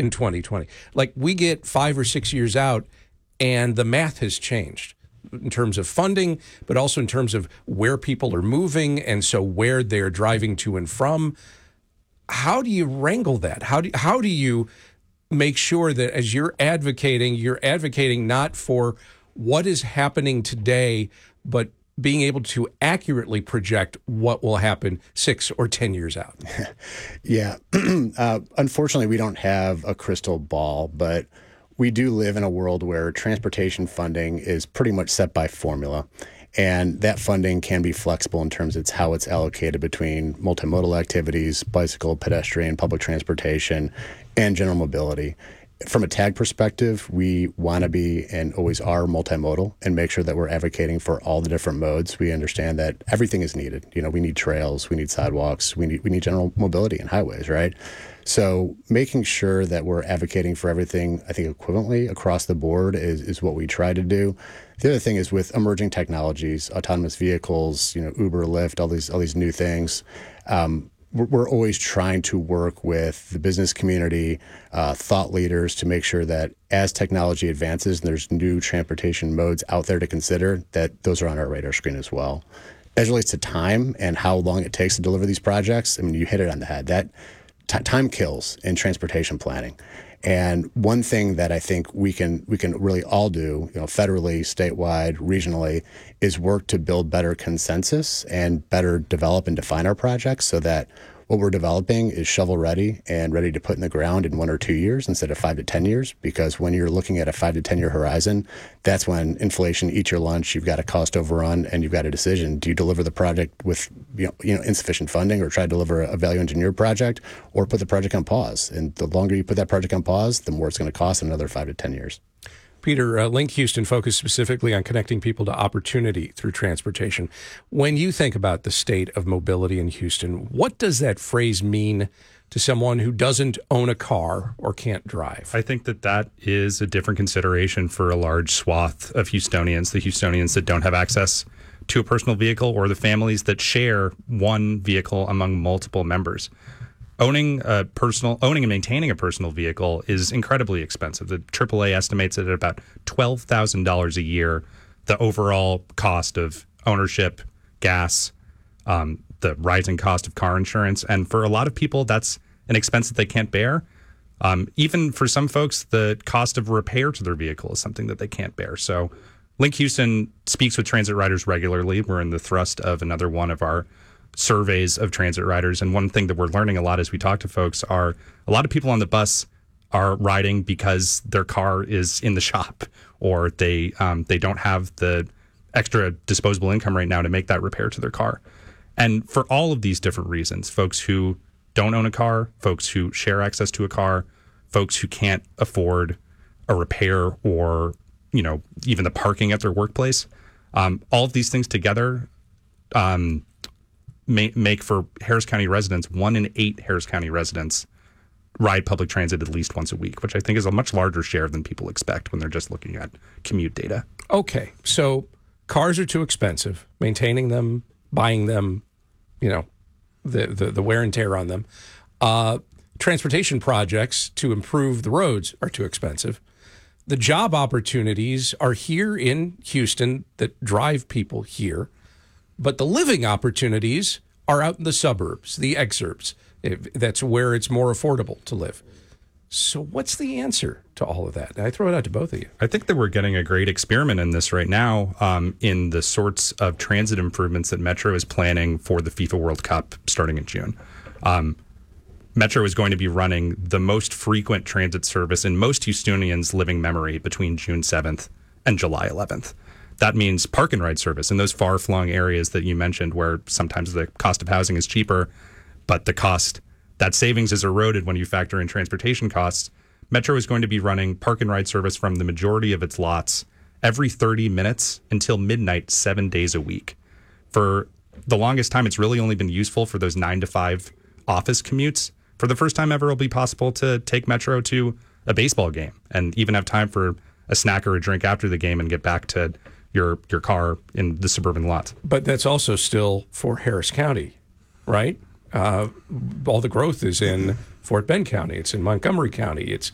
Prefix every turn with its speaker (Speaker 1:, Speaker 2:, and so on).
Speaker 1: in 2020. Like, we get 5 or 6 years out, and the math has changed in terms of funding, but also in terms of where people are moving, and so where they're driving to and from. How do you wrangle that? How do you make sure that as you're advocating not for what is happening today, but being able to accurately project what will happen 6 or 10 years out?
Speaker 2: Yeah. Unfortunately, we don't have a crystal ball, but we do live in a world where transportation funding is pretty much set by formula. And that funding can be flexible in terms of how it's allocated between multimodal activities, bicycle, pedestrian, public transportation, and general mobility. From a TAG perspective, we want to be and always are multimodal and make sure that we're advocating for all the different modes. We understand that everything is needed. We need trails, we need sidewalks, we need general mobility and highways, right? So making sure that we're advocating for everything, I think, equivalently across the board is what we try to do. The other thing is with emerging technologies, autonomous vehicles, Uber, Lyft, all these new things. We're always trying to work with the business community, thought leaders to make sure that as technology advances and there's new transportation modes out there to consider, that those are on our radar screen as well. As it relates to time and how long it takes to deliver these projects, I mean, you hit it on the head. That time kills in transportation planning. And one thing that I think we can really all do, federally, statewide, regionally, is work to build better consensus and better develop and define our projects so that what we're developing is shovel ready and ready to put in the ground in 1 or 2 years instead of 5 to 10 years. Because when you're looking at a 5 to 10 year horizon, that's when inflation eats your lunch. You've got a cost overrun and you've got a decision. Do you deliver the project with insufficient funding, or try to deliver a value engineered project, or put the project on pause? And the longer you put that project on pause, the more it's going to cost another 5 to 10 years.
Speaker 1: Peter, Link Houston focused specifically on connecting people to opportunity through transportation. When you think about the state of mobility in Houston, what does that phrase mean to someone who doesn't own a car or can't drive?
Speaker 3: I think that is a different consideration for a large swath of Houstonians, the Houstonians that don't have access to a personal vehicle, or the families that share one vehicle among multiple members. Owning and maintaining a personal vehicle is incredibly expensive. The AAA estimates it at about $12,000 a year, the overall cost of ownership, gas, the rising cost of car insurance. And for a lot of people, that's an expense that they can't bear. Even for some folks, the cost of repair to their vehicle is something that they can't bear. So Link Houston speaks with transit riders regularly. We're in the thrust of another one of our surveys of transit riders. And one thing that we're learning a lot as we talk to folks are a lot of people on the bus are riding because their car is in the shop, or they don't have the extra disposable income right now to make that repair to their car. And for all of these different reasons, folks who don't own a car, folks who share access to a car, folks who can't afford a repair or, even the parking at their workplace, all of these things together make for Harris County residents, 1 in 8 Harris County residents ride public transit at least once a week, which I think is a much larger share than people expect when they're just looking at commute data.
Speaker 1: Okay, so cars are too expensive, maintaining them, buying them, the wear and tear on them. Transportation projects to improve the roads are too expensive. The job opportunities are here in Houston that drive people here. But the living opportunities are out in the suburbs, the exurbs. That's where it's more affordable to live. So what's the answer to all of that? I throw it out to both of you.
Speaker 3: I think that we're getting a great experiment in this right now, in the sorts of transit improvements that Metro is planning for the FIFA World Cup starting in June. Metro is going to be running the most frequent transit service in most Houstonians' living memory between June 7th and July 11th. That means park and ride service in those far-flung areas that you mentioned, where sometimes the cost of housing is cheaper, but that savings is eroded when you factor in transportation costs. Metro is going to be running park and ride service from the majority of its lots every 30 minutes until midnight, 7 days a week. For the longest time, it's really only been useful for those 9 to 5 office commutes. For the first time ever, it'll be possible to take Metro to a baseball game and even have time for a snack or a drink after the game and get back to your car in the suburban lot.
Speaker 1: But that's also still for Harris County, right? All the growth is in Fort Bend County. It's in Montgomery County. It's